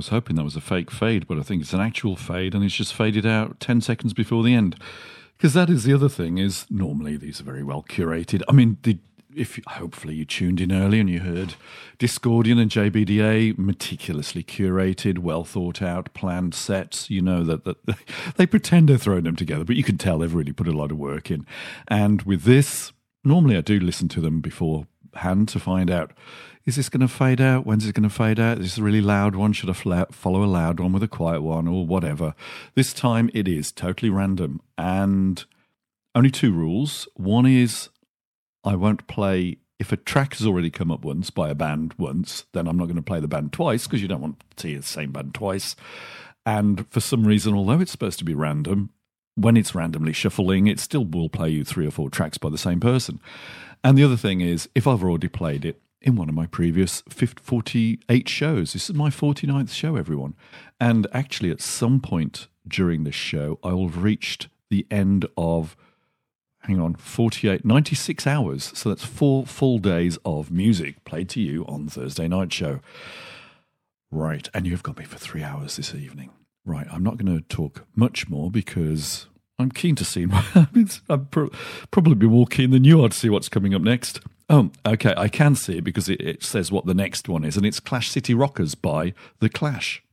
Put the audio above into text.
was hoping that was a fake fade, but I think it's an actual fade, and it's just faded out 10 seconds before the end. Because that is the other thing, is normally these are very well curated. I mean, hopefully you tuned in early and you heard Discordian and JBDA, meticulously curated, well thought out, planned sets. You know that they pretend they're throwing them together, but you can tell they've really put a lot of work in. And with this, normally I do listen to them beforehand to find out, is this going to fade out? When's it going to fade out? Is this a really loud one? Should I follow a loud one with a quiet one, or whatever? This time it is totally random, and only two rules. One is I won't play, if a track has already come up once by a band once, then I'm not going to play the band twice, because you don't want to see the same band twice. And for some reason, although it's supposed to be random, when it's randomly shuffling, it still will play you 3 or 4 tracks by the same person. And the other thing is, if I've already played it in one of my previous 48 shows, this is my 49th show, everyone. And actually, at some point during this show, I will have reached the end of 96 hours. So that's 4 full days of music played to you on Thursday night show. Right, and you've got me for 3 hours this evening. Right, I'm not going to talk much more because I'm keen to see. I'd probably be more keen than you are to see what's coming up next. Oh, okay, I can see it because it says what the next one is, and it's Clash City Rockers by The Clash.